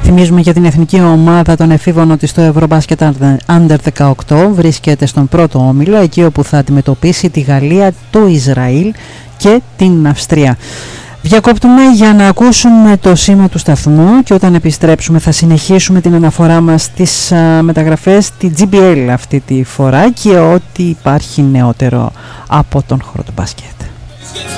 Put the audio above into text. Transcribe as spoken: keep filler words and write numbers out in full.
Θυμίζουμε για την εθνική ομάδα των εφήβων ότι στο Ευρωμπάσκετ Under δεκαοκτώ βρίσκεται στον πρώτο όμιλο, εκεί όπου θα αντιμετωπίσει τη Γαλλία, το Ισραήλ και την Αυστρία. Διακόπτουμε για να ακούσουμε το σήμα του σταθμού και όταν επιστρέψουμε θα συνεχίσουμε την αναφορά μας στις α, μεταγραφές, τη τζι μπι ελ αυτή τη φορά και ό,τι υπάρχει νεότερο από τον χώρο του μπάσκετ.